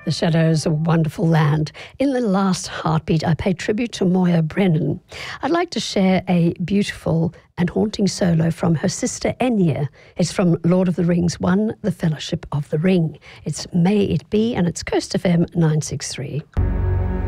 The Shadows, A Wonderful Land. In the last Heartbeat, I paid tribute to Moya Brennan. I'd like to share a beautiful and haunting solo from her sister Enya. It's from Lord of the Rings 1, The Fellowship of the Ring. It's May It Be, and it's Coast FM 963.